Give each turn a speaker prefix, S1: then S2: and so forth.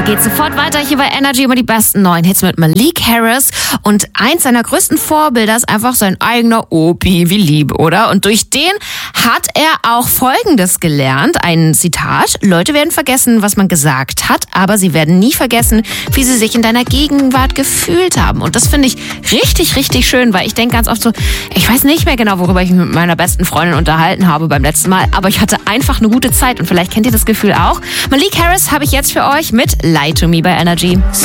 S1: Geht sofort weiter hier bei Energy über die besten neuen Hits mit Malik Harris. Und eins seiner größten Vorbilder ist einfach sein eigener Opi, wie lieb, oder? Und durch den hat er auch Folgendes gelernt, ein Zitat: Leute werden vergessen, was man gesagt hat, aber sie werden nie vergessen, wie sie sich in deiner Gegenwart gefühlt haben. Und das finde ich richtig, richtig schön, weil ich denke ganz oft so, ich weiß nicht mehr genau, worüber ich mich mit meiner besten Freundin unterhalten habe beim letzten Mal, aber ich hatte einfach eine gute Zeit und vielleicht kennt ihr das Gefühl auch. Malik Harris habe ich jetzt für euch mit Lie to Me bei Energy.